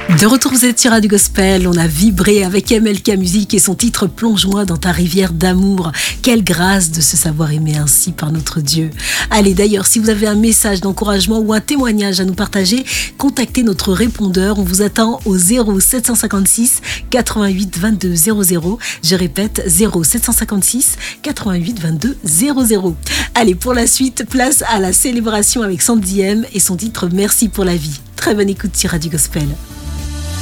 De retour, vous êtes sur Radio Gospel. On a vibré avec MLK Musique et son titre Plonge-moi dans ta rivière d'amour. Quelle grâce de se savoir aimer ainsi par notre Dieu. Allez, d'ailleurs, si vous avez un message d'encouragement ou un témoignage à nous partager, contactez notre répondeur. On vous attend au 0756 88 22 00. Je répète, 0756 88 22 00. Allez, pour la suite, place à la célébration avec Sandy M et son titre Merci pour la vie. Très bonne écoute sur Radio Gospel.